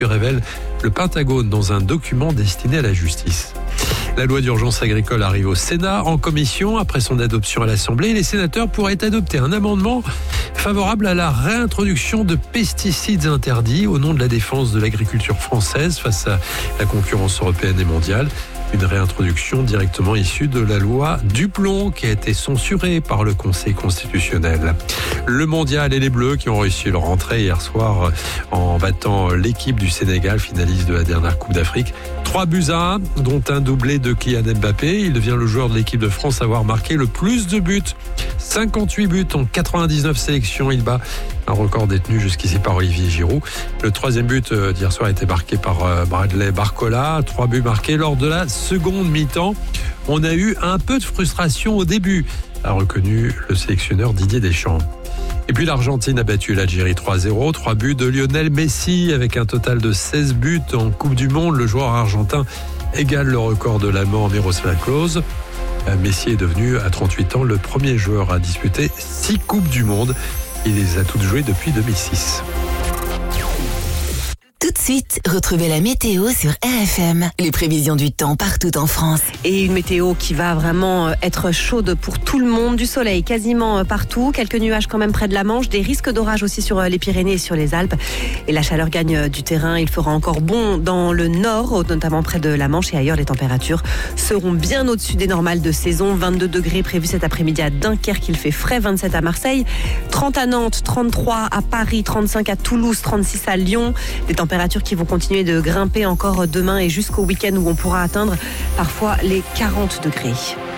que révèle le Pentagone dans un document destiné à la justice. La loi d'urgence agricole arrive au Sénat en commission. Après son adoption à l'Assemblée, les sénateurs pourraient adopter un amendement favorable à la réintroduction de pesticides interdits au nom de la défense de l'agriculture française face à la concurrence européenne et mondiale. Une réintroduction directement issue de la loi Duplon qui a été censurée par le Conseil constitutionnel. Le mondial et les Bleus qui ont réussi leur rentrée hier soir en battant l'équipe du Sénégal, finaliste de la dernière Coupe d'Afrique. 3-1, dont un doublé de Kylian Mbappé. Il devient le joueur de l'équipe de France à avoir marqué le plus de buts. 58 buts en 99 sélections. Il bat un record détenu jusqu'ici par Olivier Giroud. Le troisième but d'hier soir a été marqué par Bradley Barcola. 3 buts marqués lors de la seconde mi-temps. On a eu un peu de frustration au début, a reconnu le sélectionneur Didier Deschamps. Et puis l'Argentine a battu l'Algérie 3-0. 3 buts de Lionel Messi avec un total de 16 buts en Coupe du Monde. Le joueur argentin égale le record de l'Allemand Miroslav Klose. Messi est devenu à 38 ans le premier joueur à disputer 6 Coupes du Monde. Il les a toutes jouées depuis 2006. Tout de suite, retrouvez la météo sur RFM. Les prévisions du temps partout en France. Et une météo qui va vraiment être chaude pour tout le monde. Du soleil quasiment partout. Quelques nuages quand même près de la Manche. Des risques d'orage aussi sur les Pyrénées et sur les Alpes. Et la chaleur gagne du terrain. Il fera encore bon dans le nord, notamment près de la Manche. Et ailleurs, les températures seront bien au-dessus des normales de saison. 22 degrés prévus cet après-midi à Dunkerque. Il fait frais. 27 à Marseille. 30 à Nantes. 33 à Paris. 35 à Toulouse. 36 à Lyon. Des températures qui vont continuer de grimper encore demain et jusqu'au week-end où on pourra atteindre parfois les 40 degrés.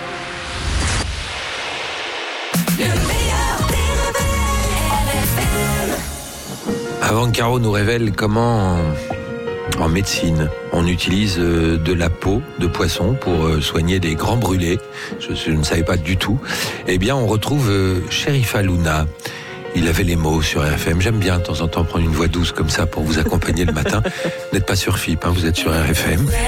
Avant que Caro nous révèle comment en médecine on utilise de la peau de poisson pour soigner des grands brûlés, je ne savais pas du tout, eh bien on retrouve Chérif Alouna. Il avait les mots sur RFM. J'aime bien de temps en temps prendre une voix douce comme ça pour vous accompagner le matin. Vous n'êtes pas sur FIP, vous êtes sur RFM.